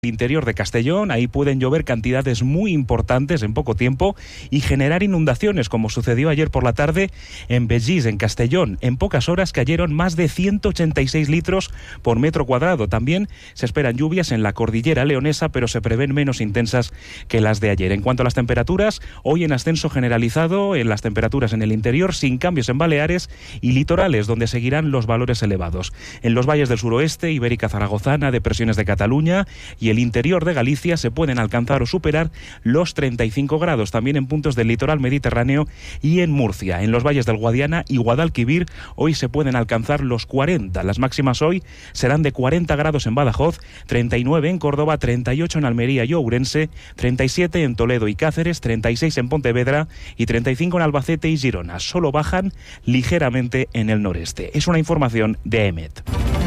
interior de Castellón. Ahí pueden llover cantidades muy importantes en poco tiempo y generar inundaciones, como sucedió ayer por la tarde en Begís, en Castellón. En pocas horas cayeron más de 186 litros por metro cuadrado. También se esperan lluvias en la cordillera leonesa, pero se prevén menos intensas que las de ayer. En cuanto a las temperaturas, hoy en ascenso generalizado en las temperaturas en el interior, sin cambios en Baleares y litorales, donde seguirán los valores elevados. En los valles del suroeste, Ibérica Zaragozana, depresiones de Cataluña y el interior de Galicia se pueden alcanzar o superar los 35 grados, también en puntos del litoral mediterráneo y en Murcia. En los valles del Guadiana y Guadalquivir hoy se pueden alcanzar los 40. Las máximas hoy serán de 40 grados en Badajoz, 39 en Córdoba, 38 en Almería y Ourense, 37 en Toledo y Cáceres, 36 en Pontevedra y 35 en Albacete y Girona. Solo bajan ligeramente en el noreste. Es una información de EMET.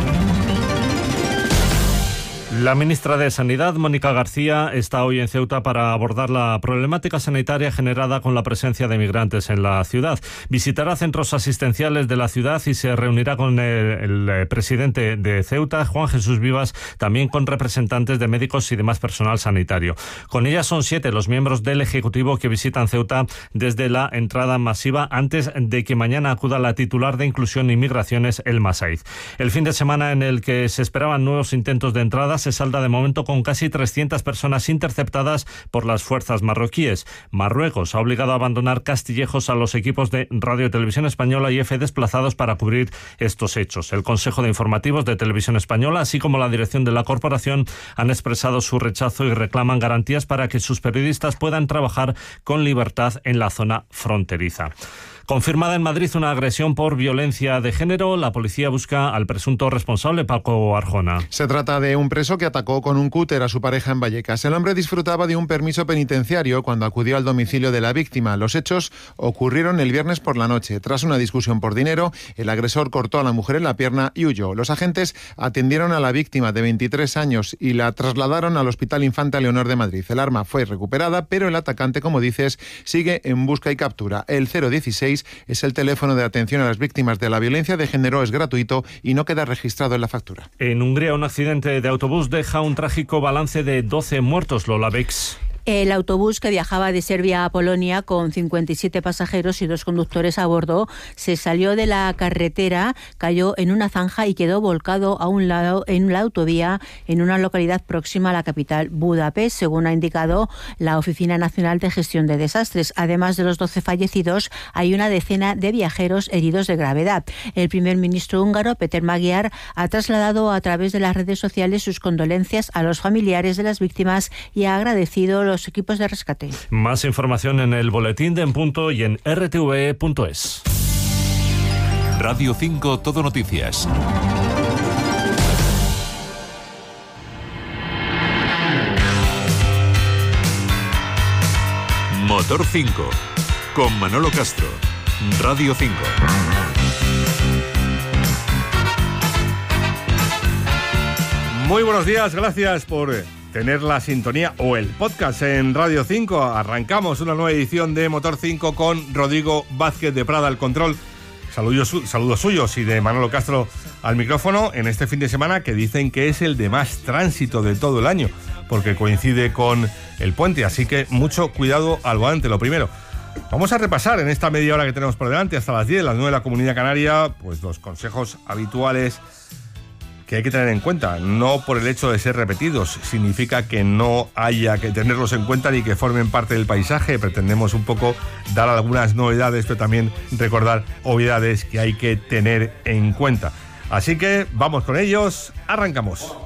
La ministra de Sanidad, Mónica García, está hoy en Ceuta para abordar la problemática sanitaria generada con la presencia de migrantes en la ciudad. Visitará centros asistenciales de la ciudad y se reunirá con el presidente de Ceuta, Juan Jesús Vivas, también con representantes de médicos y demás personal sanitario. Con ella son 7 los miembros del Ejecutivo que visitan Ceuta desde la entrada masiva, antes de que mañana acuda la titular de Inclusión y Migraciones, Elma Saiz. El fin de semana en el que se esperaban nuevos intentos de entrada se salda de momento con casi 300 personas interceptadas por las fuerzas marroquíes. Marruecos ha obligado a abandonar Castillejos a los equipos de Radio y Televisión Española y EFE desplazados para cubrir estos hechos. El Consejo de Informativos de Televisión Española, así como la dirección de la corporación, han expresado su rechazo y reclaman garantías para que sus periodistas puedan trabajar con libertad en la zona fronteriza. Confirmada en Madrid una agresión por violencia de género, la policía busca al presunto responsable, Paco Arjona. Se trata de un preso que atacó con un cúter a su pareja en Vallecas. El hombre disfrutaba de un permiso penitenciario cuando acudió al domicilio de la víctima. Los hechos ocurrieron el viernes por la noche. Tras una discusión por dinero, el agresor cortó a la mujer en la pierna y huyó. Los agentes atendieron a la víctima de 23 años y la trasladaron al Hospital Infanta Leonor de Madrid. El arma fue recuperada, pero el atacante, como dices, sigue en busca y captura. El 016 es el teléfono de atención a las víctimas de la violencia de género, es gratuito y no queda registrado en la factura. En Hungría, un accidente de autobús deja un trágico balance de 12 muertos, Lola Bex. El autobús que viajaba de Serbia a Polonia con 57 pasajeros y 2 conductores a bordo se salió de la carretera, cayó en una zanja y quedó volcado a un lado en la autovía en una localidad próxima a la capital, Budapest, según ha indicado la Oficina Nacional de Gestión de Desastres. Además de los 12 fallecidos, hay una decena de viajeros heridos de gravedad. El primer ministro húngaro, Péter Magyar, ha trasladado a través de las redes sociales sus condolencias a los familiares de las víctimas y ha agradecido los equipos de rescate. Más información en el boletín de En Punto y en rtve.es. Radio 5 Todo Noticias. Motor 5 con Manolo Castro. Radio 5. Muy buenos días, gracias por tener la sintonía o el podcast en Radio 5. Arrancamos una nueva edición de Motor 5 con Rodrigo Vázquez de Prada al control. Saludos suyos y de Manolo Castro al micrófono en este fin de semana que dicen que es el de más tránsito de todo el año, porque coincide con el puente, así que mucho cuidado al volante, lo primero. Vamos a repasar en esta media hora que tenemos por delante, hasta las 10, las 9 de la Comunidad Canaria, pues los consejos habituales que hay que tener en cuenta. No por el hecho de ser repetidos significa que no haya que tenerlos en cuenta ni que formen parte del paisaje. Pretendemos un poco dar algunas novedades, pero también recordar obviedades que hay que tener en cuenta. Así que vamos con ellos, arrancamos.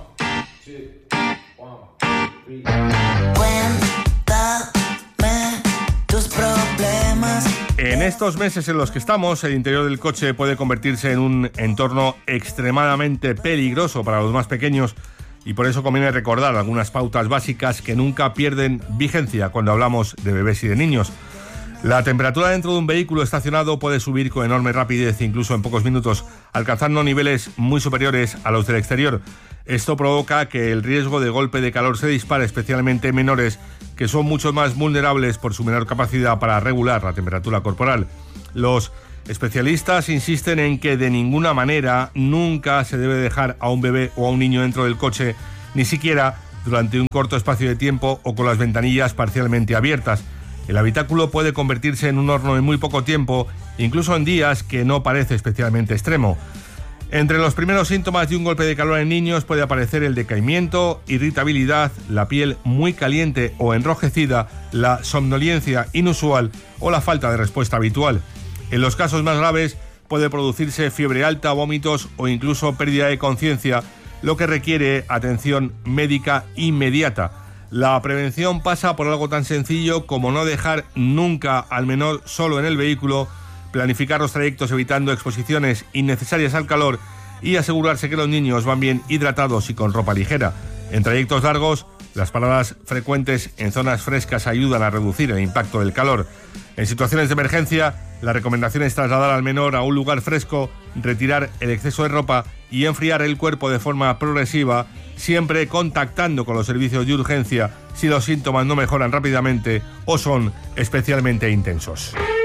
En estos meses en los que estamos, el interior del coche puede convertirse en un entorno extremadamente peligroso para los más pequeños y por eso conviene recordar algunas pautas básicas que nunca pierden vigencia cuando hablamos de bebés y de niños. La temperatura dentro de un vehículo estacionado puede subir con enorme rapidez, incluso en pocos minutos, alcanzando niveles muy superiores a los del exterior. Esto provoca que el riesgo de golpe de calor se dispare, especialmente en menores, que son mucho más vulnerables por su menor capacidad para regular la temperatura corporal. Los especialistas insisten en que de ninguna manera nunca se debe dejar a un bebé o a un niño dentro del coche, ni siquiera durante un corto espacio de tiempo o con las ventanillas parcialmente abiertas. El habitáculo puede convertirse en un horno en muy poco tiempo, incluso en días que no parece especialmente extremo. Entre los primeros síntomas de un golpe de calor en niños puede aparecer el decaimiento, irritabilidad, la piel muy caliente o enrojecida, la somnolencia inusual o la falta de respuesta habitual. En los casos más graves puede producirse fiebre alta, vómitos o incluso pérdida de conciencia, lo que requiere atención médica inmediata. La prevención pasa por algo tan sencillo como no dejar nunca al menor solo en el vehículo, planificar los trayectos evitando exposiciones innecesarias al calor y asegurarse que los niños van bien hidratados y con ropa ligera. En trayectos largos, las paradas frecuentes en zonas frescas ayudan a reducir el impacto del calor. En situaciones de emergencia, la recomendación es trasladar al menor a un lugar fresco, retirar el exceso de ropa y enfriar el cuerpo de forma progresiva, siempre contactando con los servicios de urgencia si los síntomas no mejoran rápidamente o son especialmente intensos.